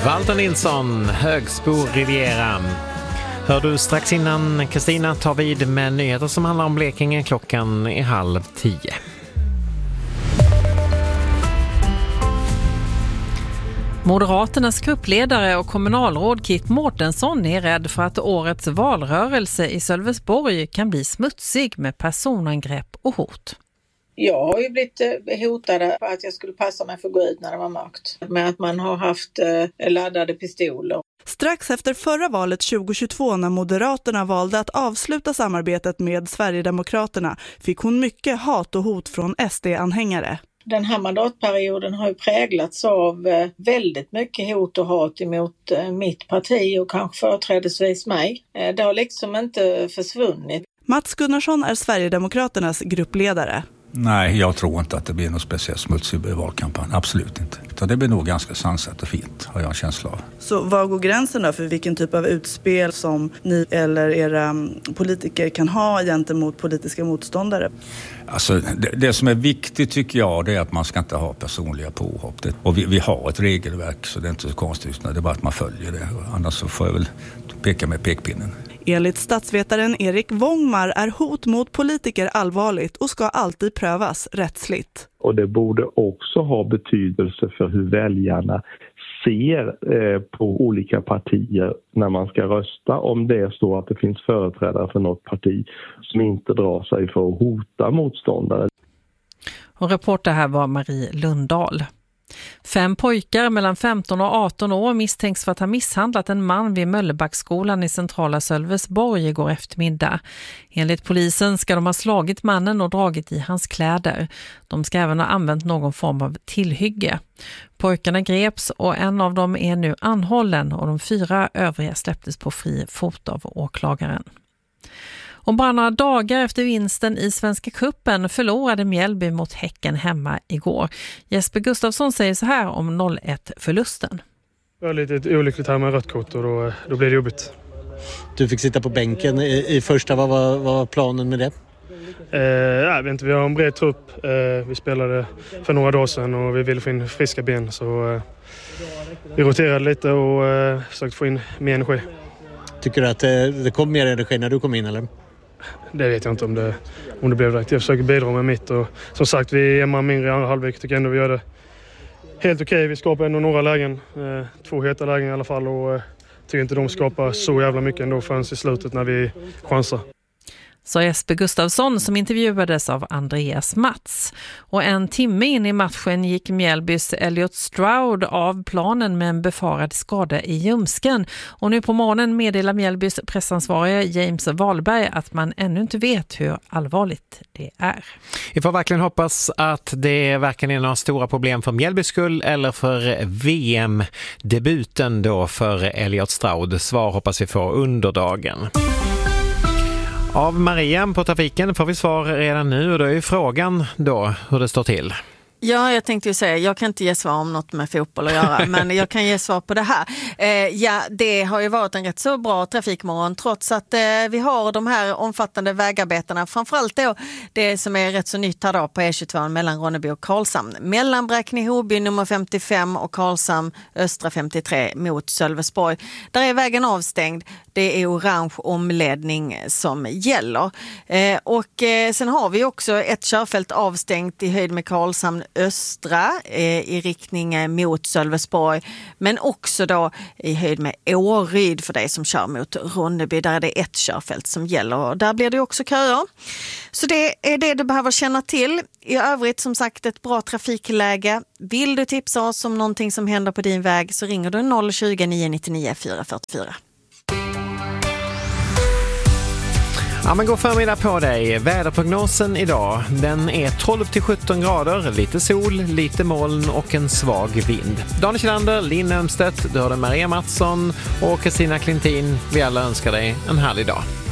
Walter Nilsson, Högsbo Riviera. Hör du strax innan Kristina tar vid med nyheter som handlar om Blekinge. Klockan är 9:30. Moderaternas gruppledare och kommunalråd Kit Mårtensson är rädd för att årets valrörelse i Sölvesborg kan bli smutsig med personangrepp och hot. Jag har ju blivit hotad för att jag skulle passa mig för att gå ut när det var mörkt. Med att man har haft laddade pistoler. Strax efter förra valet 2022 när Moderaterna valde att avsluta samarbetet med Sverigedemokraterna fick hon mycket hat och hot från SD-anhängare. Den här mandatperioden har ju präglats av väldigt mycket hot och hat emot mitt parti och kanske företrädesvis mig. Det har liksom inte försvunnit. Mats Gunnarsson är Sverigedemokraternas gruppledare. Nej, jag tror inte att det blir något speciellt smutsig valkampanj. Absolut inte. Så det blir nog ganska sansat och fint, har jag en känsla av. Så vad går gränsen då för vilken typ av utspel som ni eller era politiker kan ha gentemot politiska motståndare? Alltså, det som är viktigt tycker jag det är att man ska inte ha personliga påhopp. Och vi har ett regelverk så det är inte så konstigt. Det är bara att man följer det. Annars så får jag väl peka med pekpinnen. Enligt statsvetaren Erik Wångmar är hot mot politiker allvarligt och ska alltid prövas rättsligt. Och det borde också ha betydelse för hur väljarna ser på olika partier när man ska rösta. Om det är så att det finns företrädare för något parti som inte drar sig för att hota motståndare. Och reporter här var Marie Lundahl. 5 pojkar mellan 15 och 18 år misstänks för att ha misshandlat en man vid Möllebacksskolan i centrala Sölvesborg igår eftermiddag. Enligt polisen ska de ha slagit mannen och dragit i hans kläder. De ska även ha använt någon form av tillhygge. Pojkarna greps och en av dem är nu anhållen och de 4 övriga släpptes på fri fot av åklagaren. Och bara några dagar efter vinsten i Svenska cupen förlorade Mjällby mot Häcken hemma igår. Jesper Gustafsson säger så här om 0-1-förlusten. Det var lite olyckligt här med rött kort och då blev det jobbigt. Du fick sitta på bänken i första. Vad var planen med det? Jag vet inte, vi har en bred trupp. Vi spelade för några dagar sedan och vi ville få in friska ben. Så vi roterade lite och försökte få in mer energi. Tycker du att det kom mer energi när du kom in eller? Det vet jag inte om det blev rätt. Jag försöker bidra med mitt och som sagt vi är man mindre i andra halvlek. Tycker ändå vi gör det helt okej. Vi skapar ändå några lägen. 2 heta lägen i alla fall och tycker inte de skapar så jävla mycket ändå förrän i slutet när vi chansar. Så Jesper Gustafsson som intervjuades av Andreas Mats. Och 1 timme in i matchen gick Mjällbys Elliot Stroud av planen med en befarad skada i ljumsken. Och nu på morgonen meddelar Mjällbys pressansvarige James Wahlberg att man ännu inte vet hur allvarligt det är. Vi får verkligen hoppas att det varken är några stora problem för Mjällbys skull eller för VM-debuten då för Elliot Stroud. Svar hoppas vi får under dagen. Av Maria på trafiken får vi svar redan nu och då är ju frågan då hur det står till. Ja, jag tänkte ju säga, jag kan inte ge svar om något med fotboll att göra, men jag kan ge svar på det här. Det har ju varit en rätt så bra trafikmorgon trots att vi har de här omfattande vägarbetena. Framförallt då det som är rätt så nytt här då på E22 mellan Ronneby och Karlshamn. Mellan Bräkne-Hoby nummer 55 och Karlshamn östra 53 mot Sölvesborg. Där är vägen avstängd. Det är orange omledning som gäller. Sen har vi också ett körfält avstängt i höjd med Karlshamn östra i riktning mot Sölvesborg, men också då i höjd med Åryd för dig som kör mot Ronneby. Där är det ett körfält som gäller och där blir det också köer. Så det är det du behöver känna till. I övrigt som sagt ett bra trafikläge. Vill du tipsa oss om någonting som händer på din väg så ringer du 020 999 444. Ja, men god förmiddag på dig. Väderprognosen idag, den är 12-17 grader, lite sol, lite moln och en svag vind. Daniel Kilander, Linn Ömstedt, du hörde Maria Mattsson och Kristina Klintin. Vi alla önskar dig en härlig dag.